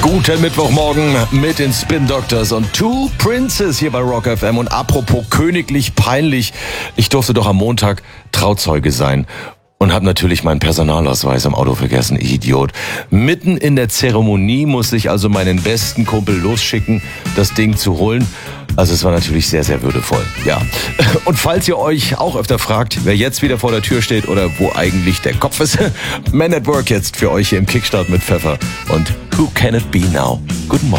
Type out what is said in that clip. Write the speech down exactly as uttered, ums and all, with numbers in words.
Guten Mittwochmorgen mit den Spin Doctors und Two Princes hier bei Rock F M. Und apropos königlich peinlich, ich durfte doch am Montag Trauzeuge sein und habe natürlich meinen Personalausweis im Auto vergessen, ich Idiot. Mitten in der Zeremonie musste ich also meinen besten Kumpel losschicken, das Ding zu holen. Also es war natürlich sehr, sehr würdevoll, ja. Und falls ihr euch auch öfter fragt, wer jetzt wieder vor der Tür steht oder wo eigentlich der Kopf ist, Man at Work jetzt für euch hier im Kickstart mit Pfeffer und Who Can It Be Now? Guten Morgen.